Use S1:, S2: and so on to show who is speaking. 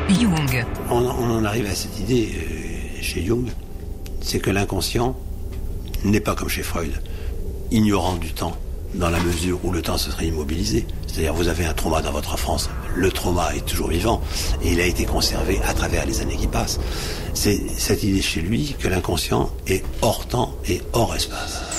S1: Jung.
S2: On en arrive à cette idée chez Jung, c'est que l'inconscient n'est pas comme chez Freud, ignorant du temps, dans la mesure où le temps se serait immobilisé. C'est-à-dire vous avez un trauma dans votre enfance, le trauma est toujours vivant et il a été conservé à travers les années qui passent. C'est cette idée chez lui que l'inconscient est hors temps et hors espace.